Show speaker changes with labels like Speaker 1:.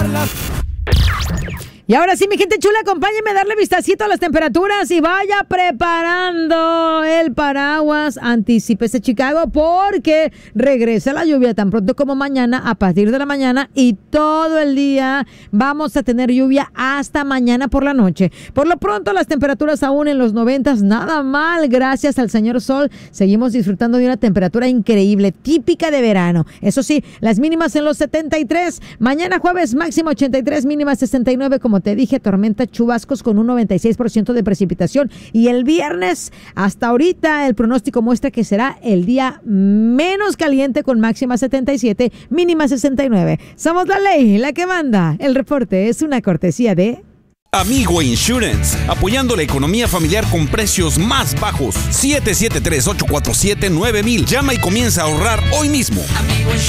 Speaker 1: Y ahora sí, mi gente chula, acompáñenme a darle vistacito a las temperaturas y vaya preparando el paraguas. Anticípese, Chicago, porque regresa la lluvia tan pronto como mañana, a partir de la mañana, y todo el día vamos a tener lluvia hasta mañana por la noche. Por lo pronto, las temperaturas aún en los 90s, nada mal, gracias al señor sol. Seguimos disfrutando de una temperatura increíble, típica de verano. Eso sí, las mínimas en los 73. Mañana jueves, máximo 83, mínima 69, como te dije, tormenta, chubascos con un 96% de precipitación. Y el viernes, hasta ahorita, el pronóstico muestra que será el día menos caliente con máxima 77, mínima 69. Somos la ley, la que manda. El reporte es una cortesía de
Speaker 2: Amigo Insurance, apoyando la economía familiar con precios más bajos. 773-847-9000. Llama y comienza a ahorrar hoy mismo.